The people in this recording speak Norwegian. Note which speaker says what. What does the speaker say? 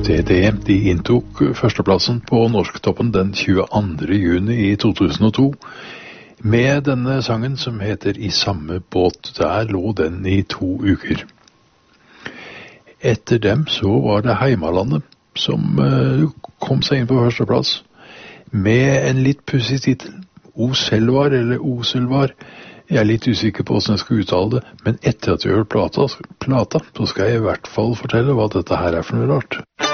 Speaker 1: DDE, de inntok førsteplassen på Norsktoppen den 22. juni i 2002, med denne sangen som heter I samme båt. Der lå den i 2 uker. Etter dem så var det Heimalandet som kom seg inn på førsteplass, med en litt pussig titel, O Selvar eller O Selvar. Jeg er litt usikker på hvordan jeg skal uttale det, men etter at vi har hørt plata, så skal jeg i hvert fall fortelle hva dette her er for noe rart.